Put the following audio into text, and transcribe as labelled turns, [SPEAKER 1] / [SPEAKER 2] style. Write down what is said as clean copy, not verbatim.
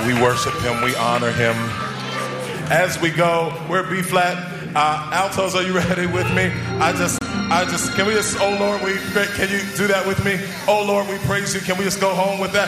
[SPEAKER 1] We worship him. We honor him. As we go, we're B flat. Altos, are you ready with me? Can we just, oh Lord, can you do that with me? Oh Lord, we praise you. Can we just go home with that?